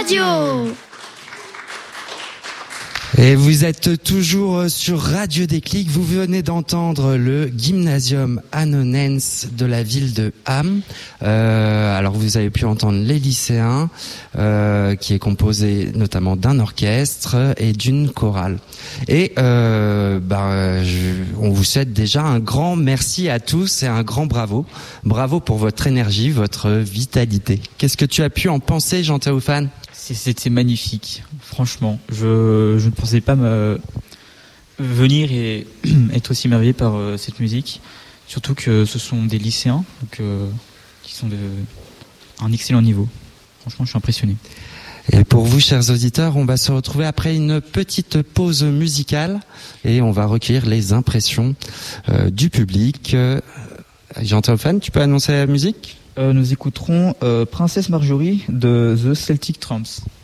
Radio. Et vous êtes toujours sur Radio Déclic. Vous venez d'entendre le Gymnasium Annonens de la ville de Ham. Alors vous avez pu entendre les lycéens, qui est composé notamment d'un orchestre et d'une chorale. Et on vous souhaite déjà un grand merci à tous et un grand bravo. Bravo pour votre énergie, votre vitalité. Qu'est-ce que tu as pu en penser, Jean-Théophane ? C'était magnifique, franchement. Je ne pensais pas venir et être aussi émerveillé par cette musique. Surtout que ce sont des lycéens qui sont un excellent niveau. Franchement, je suis impressionné. Et pour vous, chers auditeurs, on va se retrouver après une petite pause musicale et on va recueillir les impressions du public. Jean-Théophane, tu peux annoncer la musique ? Nous écouterons Princesse Marjorie de The Celtic Tramps.